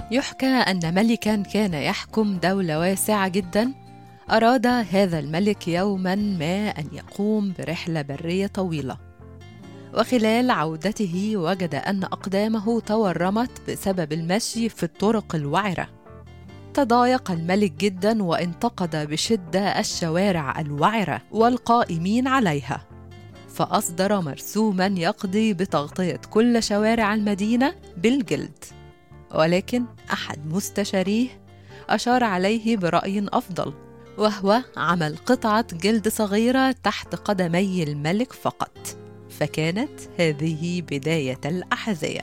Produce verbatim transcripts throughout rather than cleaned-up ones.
يحكى أن ملكاً كان يحكم دولة واسعة جداً. أراد هذا الملك يوماً ما أن يقوم برحلة برية طويلة، وخلال عودته وجد أن أقدامه تورمت بسبب المشي في الطرق الوعرة. تضايق الملك جداً وانتقد بشدة الشوارع الوعرة والقائمين عليها، فأصدر مرسوماً يقضي بتغطية كل شوارع المدينة بالجلد. ولكن أحد مستشاريه أشار عليه برأي أفضل، وهو عمل قطعة جلد صغيرة تحت قدمي الملك فقط، فكانت هذه بداية الأحذية.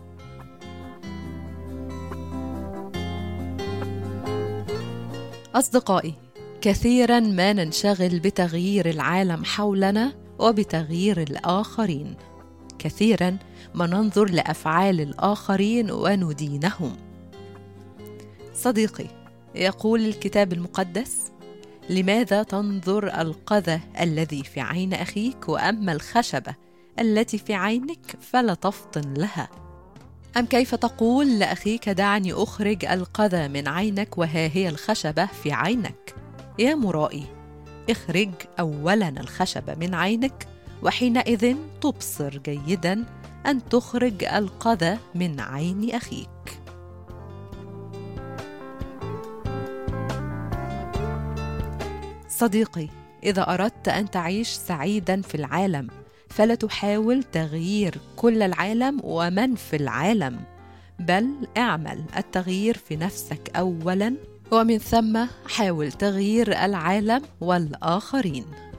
أصدقائي، كثيراً ما ننشغل بتغيير العالم حولنا وبتغيير الآخرين. كثيراً ما ننظر لأفعال الآخرين وندينهم. صديقي، يقول الكتاب المقدس: لماذا تنظر القذى الذي في عين أخيك، وأما الخشبة التي في عينك فلا تفطن لها؟ أم كيف تقول لأخيك: دعني أخرج القذى من عينك وها هي الخشبة في عينك؟ يا مرائي، اخرج أولاً الخشبة من عينك، وحينئذ تبصر جيداً أن تخرج القذى من عين أخيك. صديقي، إذا أردت أن تعيش سعيداً في العالم، فلا تحاول تغيير كل العالم ومن في العالم، بل اعمل التغيير في نفسك أولاً، ومن ثم حاول تغيير العالم والآخرين.